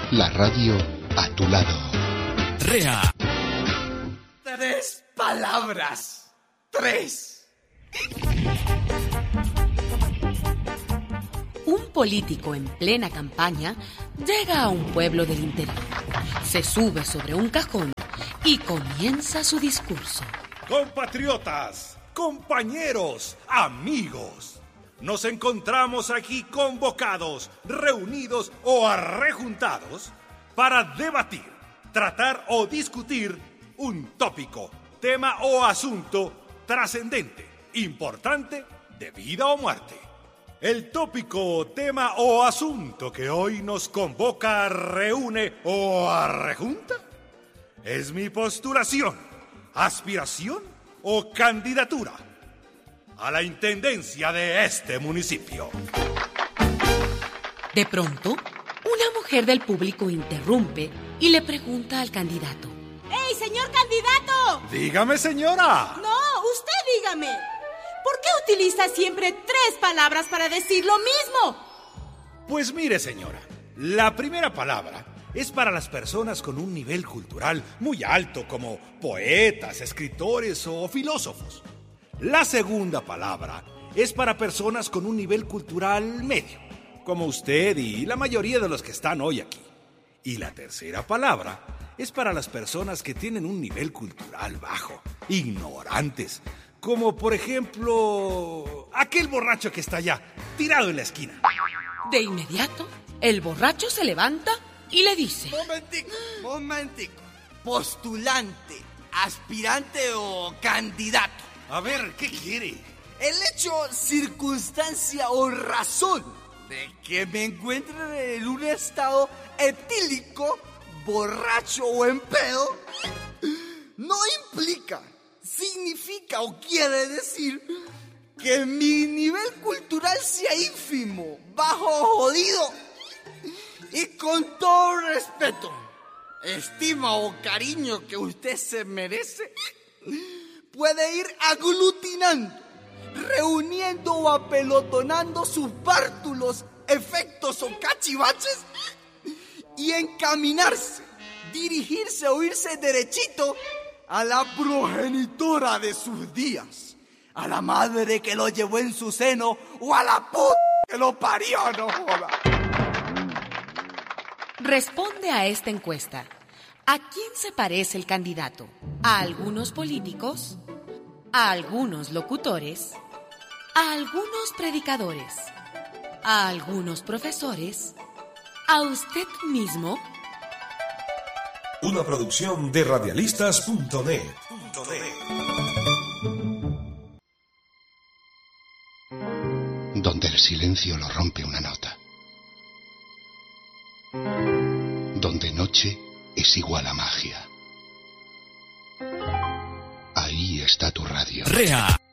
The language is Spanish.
La radio a tu lado. REA. 3 palabras. 3. Un político en plena campaña llega a un pueblo del interior, se sube sobre un cajón y comienza su discurso. Compatriotas, compañeros, amigos, nos encontramos aquí convocados, reunidos o arrejuntados para debatir, tratar o discutir un tópico, tema o asunto trascendente, importante, de vida o muerte. El tópico, tema o asunto que hoy nos convoca, reúne o arrejunta es mi postulación, aspiración o candidatura a la intendencia de este municipio. De pronto, una mujer del público interrumpe y le pregunta al candidato: ¡Ey, señor candidato! Dígame, señora. No, usted dígame. ¿Por qué utiliza siempre 3 palabras para decir lo mismo? Pues mire, señora, la primera palabra es para las personas con un nivel cultural muy alto, como poetas, escritores o filósofos. La segunda palabra es para personas con un nivel cultural medio, como usted y la mayoría de los que están hoy aquí. Y la tercera palabra es para las personas que tienen un nivel cultural bajo, ignorantes, como por ejemplo aquel borracho que está allá, tirado en la esquina. De inmediato, el borracho se levanta y le dice: Momentico. Postulante, aspirante o candidato. A ver, ¿qué quiere? El hecho, circunstancia o razón de que me encuentre en un estado etílico, borracho o en pedo, no implica, significa o quiere decir que mi nivel cultural sea ínfimo, bajo, jodido. Y con todo respeto, estima o cariño que usted se merece, puede ir aglutinando, reuniendo o apelotonando sus bártulos, efectos o cachivaches y encaminarse, dirigirse o irse derechito a la progenitora de sus días, a la madre que lo llevó en su seno o a la puta que lo parió, no joda. Responde a esta encuesta: ¿a quién se parece el candidato? ¿A algunos políticos? ¿A algunos locutores? ¿A algunos predicadores? ¿A algunos profesores? ¿A usted mismo? Una producción de radialistas.net. Donde el silencio lo rompe una nota. Donde noche es igual a magia. Ahí está tu radio. REA.